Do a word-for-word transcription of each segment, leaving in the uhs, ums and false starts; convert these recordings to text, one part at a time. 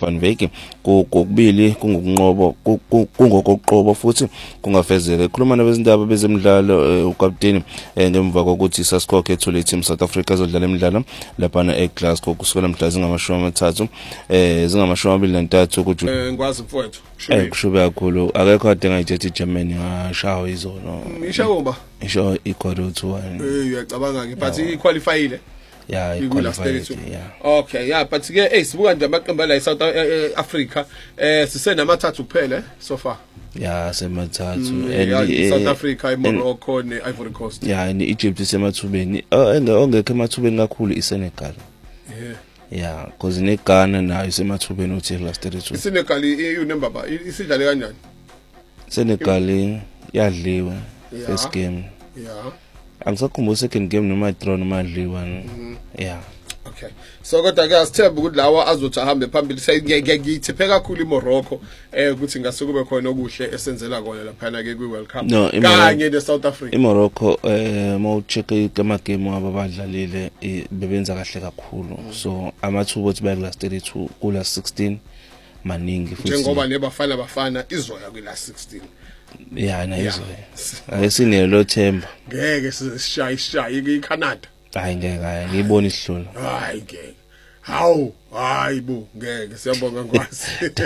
Van Wyk kokubili kungokunqobo kungokoqobo futhi kungafezeka. Ekhuluma nabezindaba bezemidlalo ukapteni ngemva kokuthi Saskok ethule i-team South Africa zodlala imidlalo lapha eGlasgow kusukela mhla zingamashumi amathathu eh zingamashumi amabili nantathu ukuthi eh ngwazi mfowethu eh kushuba kakhulu akekho ade ngayithethe iGermany ngashawa izono ishawo ba isho i-quarter to one eh uyacabanga ke but iqualifyile yeah iqualified yeah okay yeah but ke hey sibuka nje amaqembu la eSouth Africa eh sisenamathathu kuphela so far yeah semathathu and South Africa iMorocco neIvory Coast yeah in Egypt isemathubeni ongekho emathubeni kakhulu iSenegal yeah yeah cause neGhana nayo isemathubeni uthi last thirty-two iSenegal iyunumber ba isidlale kanjani Senegal yadliwa first game yeah angisakhumbula second game noma draw noma dliwa yeah okay so kodwa ke asithemba ukuthi lawa azothi ahambe phambili ngiyithipe kakhulu iMorocco eh ukuthi ngase kube khona okuhle esenzela kona lapha na ke kwiWorld Cup kanye neSouth Africa iMorocco eh mawucheck igama game wabo abadlalile bebenza kahle kakhulu so amathuba ukuthi baye last thirty-two ku last sixteen maningi futhi njengoba nebafana bafana izoya kwi last sixteen yeah na izo ayisinelo themba ngeke sishaya ishaya iCanada hayi ngeke hayi ngiyibona isihlula hayi ngeke hawu hayi bo ngeke siyabonga ngwazi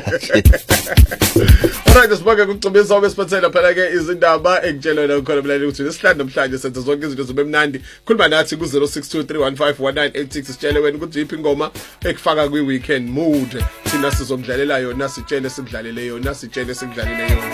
alright sibonga ukucebisa obesiphathela phela ke izindaba ekutshela khona mlaleli ukuthi lesihlanu namhlanje senza zonke izinto zobe mnandi khuluma nathi ku zero six two three one five one nine eight six sitshele wena ukuthi iphi ingoma ekufaka kwi weekend mood thina sizomdlalela yona sitshele sikudlalele yona sitshele sikudlalele yona.